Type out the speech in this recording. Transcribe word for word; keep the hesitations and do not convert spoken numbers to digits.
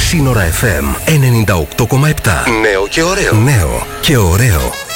Σύνορα εφ εμ ενενήντα οκτώ κόμμα επτά. Νέο και ωραίο. Νέο και ωραίο.